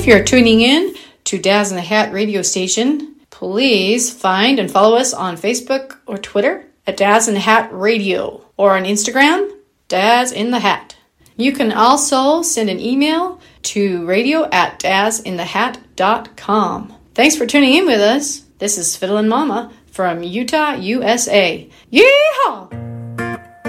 if you're tuning in to Daz in the Hat radio station, please find and follow us on Facebook or Twitter at Daz in the Hat Radio, or on Instagram, Daz in the Hat. You can also send an email to radio@dazinthehat.com. Thanks for tuning in with us. This is Fiddlin' Mama from Utah, USA. Yeehaw!